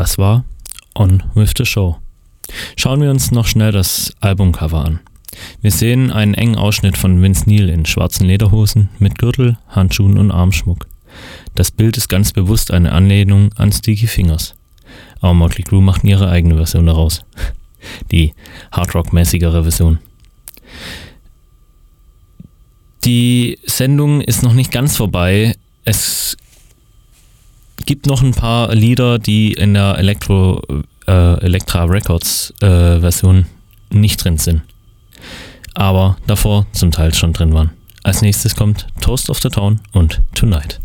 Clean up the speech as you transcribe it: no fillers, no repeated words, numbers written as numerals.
Das war On With The Show. Schauen wir uns noch schnell das Albumcover an. Wir sehen einen engen Ausschnitt von Vince Neil in schwarzen Lederhosen mit Gürtel, Handschuhen und Armschmuck. Das Bild ist ganz bewusst eine Anlehnung an Sticky Fingers. Aber Mötley Crüe machten ihre eigene Version daraus. Die Hardrock-mäßigere Version. Die Sendung ist noch nicht ganz vorbei. Es gibt noch ein paar Lieder, die in der Elektra Records Version nicht drin sind. Aber davor zum Teil schon drin waren. Als nächstes kommt Toast of the Town und Tonight.